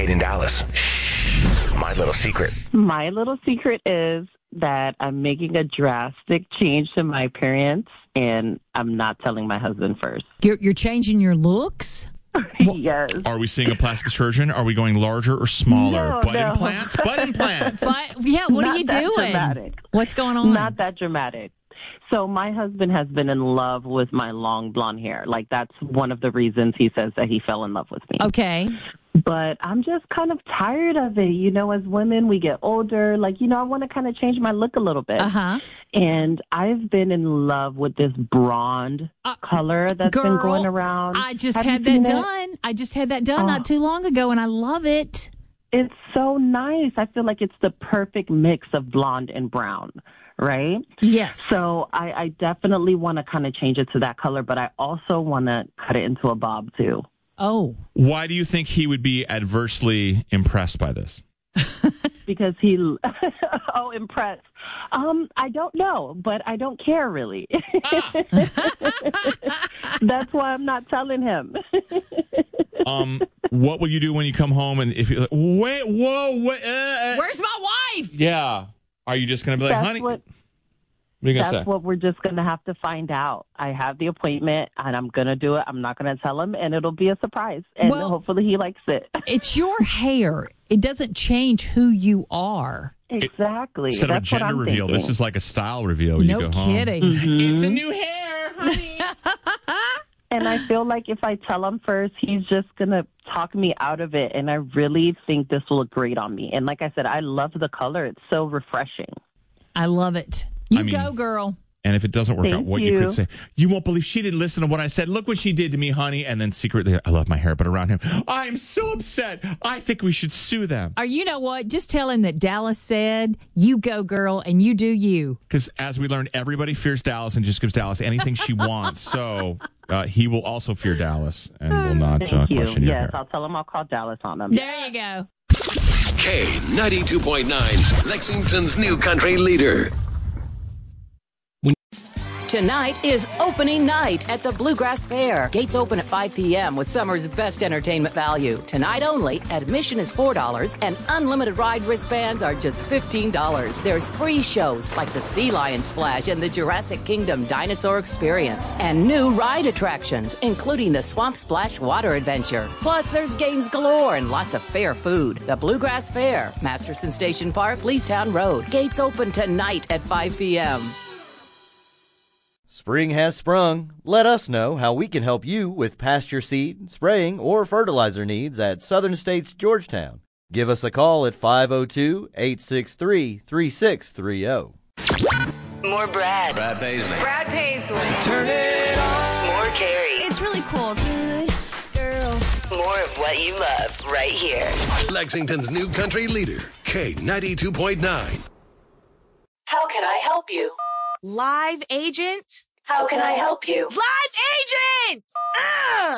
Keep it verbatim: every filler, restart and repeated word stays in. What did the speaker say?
in Dallas. Shh. My little secret. My little secret is that I'm making a drastic change to my appearance, and I'm not telling my husband first. You're, you're changing your looks? Yes. Are we seeing a plastic surgeon? Are we going larger or smaller? No, butt no. implants? Butt implants. But, yeah, what Not are you that doing? dramatic. What's going on? Not that dramatic. So my husband has been in love with my long blonde hair. Like, that's one of the reasons he says that he fell in love with me. Okay. But I'm just kind of tired of it. You know, as women, we get older. Like, you know, I want to kind of change my look a little bit. Uh-huh. And I've been in love with this blonde Uh, color that's girl, been going around. I just Have had you that seen it? done. I just had that done Oh. not too long ago, and I love it. It's so nice. I feel like it's the perfect mix of blonde and brown, right? Yes. So I, I definitely want to kind of change it to that color, but I also want to cut it into a bob, too. Oh. Why do you think he would be adversely impressed by this? Because he, oh, impressed. Um, I don't know, but I don't care really. That's why I'm not telling him. Um, what will you do when you come home and if you're like, wait, whoa, wait, uh, uh, Where's my wife? yeah. Are you just going to be like, That's honey, what, what are you going to that's say? what we're just going to have to find out. I have the appointment, and I'm going to do it. I'm not going to tell him, and it'll be a surprise. And Well- hopefully he likes it. It's your hair. It doesn't change who you are. Exactly. Instead That's of a what gender I'm reveal, thinking. this is like a style reveal when No you go home. kidding. It's a new hair, honey. And I feel like if I tell him first, he's just going to talk me out of it. And I really think this will look great on me. And like I said, I love the color. It's so refreshing. I love it. You I mean- go, girl. And if it doesn't work Thank out, what you. you. could say, you won't believe she didn't listen to what I said. Look what she did to me, honey. And then secretly, I love my hair, but around him, I'm so upset. I think we should sue them. Or you know what? Just tell him that Dallas said, you go, girl, and you do you. Because as we learned, everybody fears Dallas and just gives Dallas anything she wants. So uh, he will also fear Dallas and will not uh, Thank you. question your Yes, hair. I'll tell him I'll call Dallas on him. There you go. K ninety-two point nine, Lexington's new country leader. Tonight is opening night at the Bluegrass Fair. Gates open at five p.m. with summer's best entertainment value. Tonight only, admission is four dollars and unlimited ride wristbands are just fifteen dollars. There's free shows like the Sea Lion Splash and the Jurassic Kingdom Dinosaur Experience and new ride attractions, including the Swamp Splash Water Adventure. Plus, there's games galore and lots of fair food. The Bluegrass Fair, Masterson Station Park, Leestown Road. Gates open tonight at five p.m. Spring has sprung. Let us know how we can help you with pasture seed, spraying, or fertilizer needs at Southern States Georgetown. Give us a call at five oh two, eight six three, three six three oh. More Brad. Brad Paisley. Brad Paisley. Turn it on. More Carrie. It's really cool. Good girl. More of what you love right here. Lexington's new country leader, K ninety-two point nine. How can I help you? Live agent. How can I help you? Live agent! Ugh!